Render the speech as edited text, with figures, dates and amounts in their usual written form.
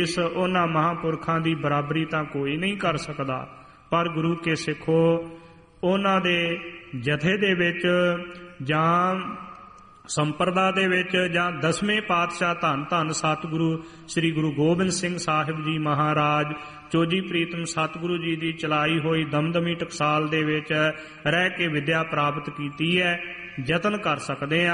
ਇਸ ਉਹਨਾਂ ਮਹਾਂਪੁਰਖਾਂ ਦੀ ਬਰਾਬਰੀ ਤਾਂ ਕੋਈ ਨਹੀਂ ਕਰ ਸਕਦਾ, ਪਰ ਗੁਰੂ ਕੇ ਸਿੱਖੋ ਉਹਨਾਂ ਦੇ ਜਥੇ ਦੇ ਵਿੱਚ ਜਾਂ ਸੰਪਰਦਾ ਦੇ ਵਿੱਚ ਜਾਂ 10ਵੇਂ ਪਾਤਸ਼ਾਹ ਧੰਨ ਧੰਨ ਸਤਿਗੁਰੂ ਸ੍ਰੀ ਗੁਰੂ ਗੋਬਿੰਦ ਸਿੰਘ ਸਾਹਿਬ ਜੀ ਮਹਾਰਾਜ ਚੋਜੀ ਪ੍ਰੀਤਮ ਸਤਿਗੁਰੂ ਜੀ ਦੀ ਚਲਾਈ ਹੋਈ ਦਮਦਮੀ ਟਕਸਾਲ ਦੇ ਵਿੱਚ ਰਹਿ ਕੇ ਵਿੱਦਿਆ ਪ੍ਰਾਪਤ ਕੀਤੀ ਹੈ। ਯਤਨ ਕਰ ਸਕਦੇ ਹਾਂ।